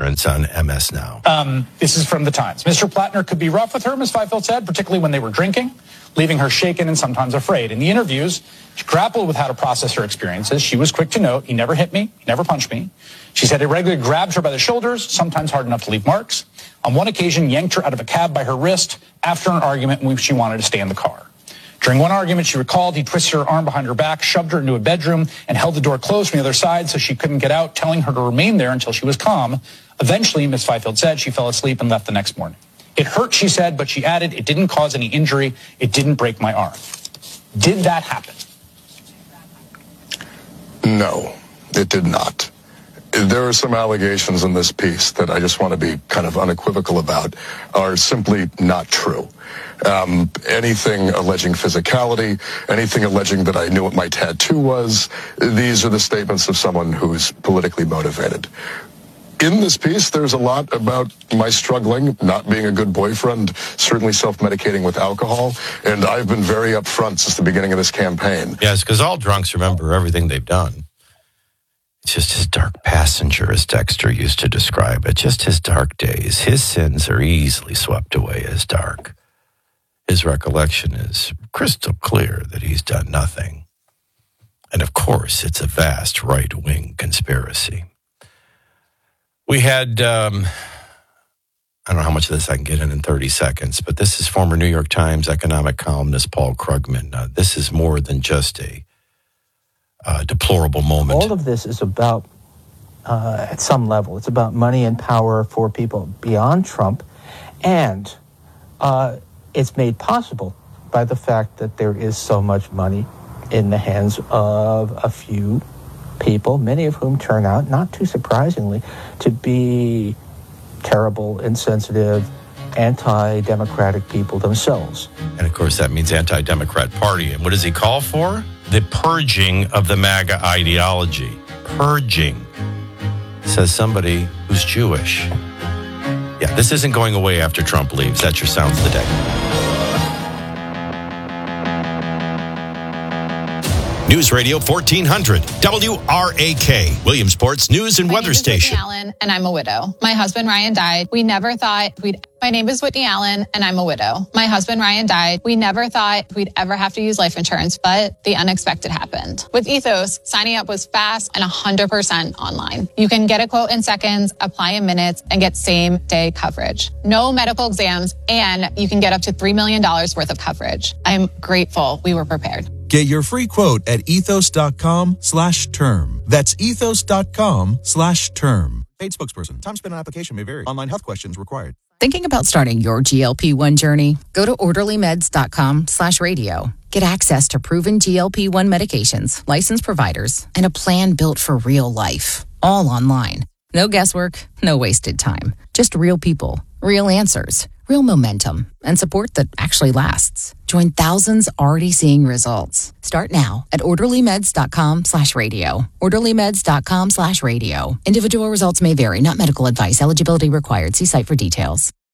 insurance on MS Now. This is from the Times. Mr. Plattner could be rough with her, Ms. Fifield said, particularly when they were drinking, leaving her shaken and sometimes afraid. In the interviews, she grappled with how to process her experiences. She was quick to note, he never hit me, he never punched me. She said he regularly grabbed her by the shoulders, sometimes hard enough to leave marks. On one occasion, yanked her out of a cab by her wrist after an argument when she wanted to stay in the car. During one argument, she recalled he twisted her arm behind her back, shoved her into a bedroom, and held the door closed from the other side so she couldn't get out, telling her to remain there until she was calm. Eventually, Ms. Fifield said she fell asleep and left the next morning. It hurt, she said, but she added, it didn't cause any injury. It didn't break my arm. Did that happen? No, it did not. There are some allegations in this piece that I just want to be kind of unequivocal about are simply not true. Anything alleging physicality, anything alleging that I knew what my tattoo was, these are the statements of someone who's politically motivated. In this piece, there's a lot about my struggling, not being a good boyfriend, certainly self-medicating with alcohol, and I've been very upfront since the beginning of this campaign. Yes, because all drunks remember everything they've done. It's just his dark passenger, as Dexter used to describe it, just his dark days. His sins are easily swept away as dark. His recollection is crystal clear that he's done nothing. And of course, it's a vast right-wing conspiracy. We had, I don't know how much of this I can get in 30 seconds, but this is former New York Times economic columnist Paul Krugman. This is more than just a deplorable moment. All of this is about, at some level, it's about money and power for people beyond Trump, and it's made possible by the fact that there is so much money in the hands of a few people, many of whom turn out, not too surprisingly, to be terrible, insensitive, anti-democratic people themselves. And of course, that means anti-Democrat Party. And what does he call for? The purging of the MAGA ideology. Purging, says somebody who's Jewish. Yeah, this isn't going away after Trump leaves. That's your Sounds of the Day. News Radio 1400, WRAK, Williamsport's news and weather station. My name is Whitney Allen, and I'm a widow. My husband, Ryan, died. We never thought we'd... My name is Whitney Allen, and I'm a widow. My husband, Ryan, died. We never thought we'd ever have to use life insurance, but the unexpected happened. With Ethos, signing up was fast and 100% online. You can get a quote in seconds, apply in minutes, and get same-day coverage. No medical exams, and you can get up to $3 million worth of coverage. I'm grateful we were prepared. Get your free quote at ethos.com/term. That's ethos.com/term. Paid spokesperson. Time spent on application may vary. Online health questions required. Thinking about starting your GLP-1 journey? Go to orderlymeds.com/radio. Get access to proven GLP-1 medications, licensed providers, and a plan built for real life. All online. No guesswork, no wasted time. Just real people, real answers, real momentum, and support that actually lasts. Join thousands already seeing results. Start now at orderlymeds.com/radio. orderlymeds.com/radio. Individual results may vary, not medical advice. Eligibility required. See site for details.